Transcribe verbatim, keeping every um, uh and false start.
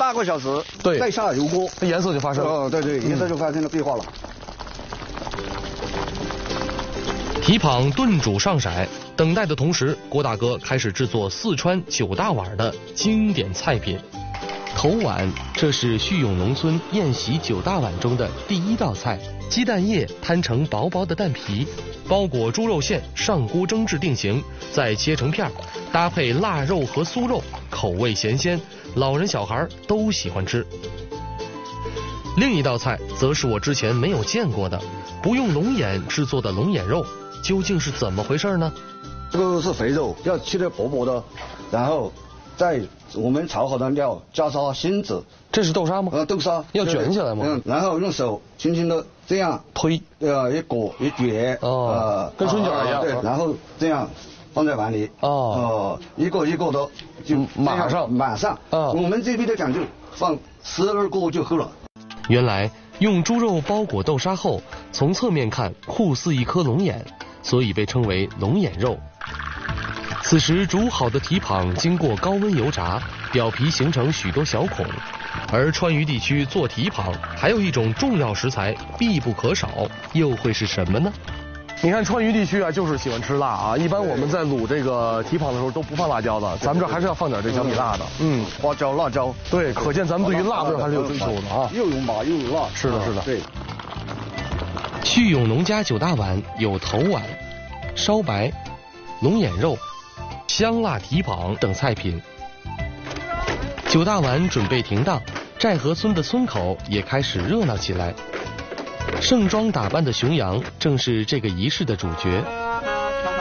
八个小时， 对， 再下油锅， 它颜色就发生了。 哦，对对，颜色就发生了变化了。 蹄膀炖煮上色，等待的同时，郭大哥开始制作四川九大碗的经典菜品。头碗，这是叙永农村宴席九大碗中的第一道菜。鸡蛋液摊成薄薄的蛋皮，包裹猪肉馅，上锅蒸至定型，再切成片，搭配腊肉和酥肉，口味咸鲜，老人小孩都喜欢吃。另一道菜则是我之前没有见过的，不用龙眼制作的龙眼肉，究竟是怎么回事呢？ 这个是肥肉，要切得薄薄的，然后在我们炒好的料加上芯子。 这是豆沙吗？ 呃，豆沙要卷起来吗？ 嗯，然后用手轻轻的这样推， 呃，一裹一卷， 哦， 呃， 跟春卷一样。 对，然后这样放在碗里， 哦， 哦，一个一个的就马上马上。啊，我们这边的讲究放十二个就够了。 原来用猪肉包裹豆沙后，从侧面看酷似一颗龙眼，所以被称为龙眼肉。此时煮好的蹄膀经过高温油炸，表皮形成许多小孔。而川渝地区做蹄膀还有一种重要食材必不可少，又会是什么呢？ 你看川渝地区啊，就是喜欢吃辣啊。一般我们在卤这个蹄膀的时候都不放辣椒的，咱们这还是要放点这小米辣的。嗯， 花椒、辣椒。 对，可见咱们对于辣味还是有追求的啊。 又有麻又有辣。 是的，是的。 对。 叙永农家九大碗有头碗、烧白、龙眼肉、香辣蹄膀等菜品。九大碗准备停当，寨河村的村口也开始热闹起来。盛装打扮的熊羊正是这个仪式的主角。